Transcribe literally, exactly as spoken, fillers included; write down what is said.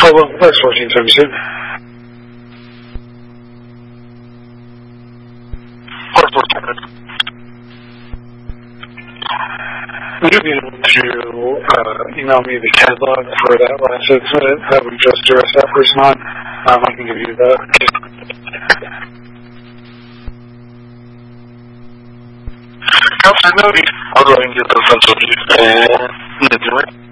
I will. That's fourteen seventy-two. Would you be able to uh, email me the C A D log for that last incident that we just addressed that person on? Um, I can give you that. Councilor Modi, how do I get the sense of you? Uh,